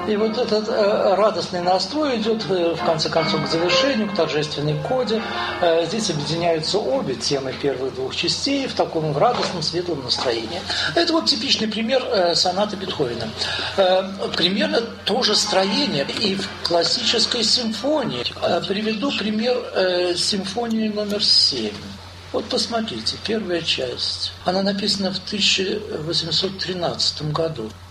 И вот этот радостный настрой идет, в конце концов, к завершению, к торжественной коде. Здесь объединяются обе темы первых двух частей в таком радостном, светлом настроении. Это вот типичный пример сонаты Бетховена. Примерно то же строение и в классической симфонии. Приведу пример симфонии номер 7. Вот посмотрите, первая часть. Она написана в 1813 году.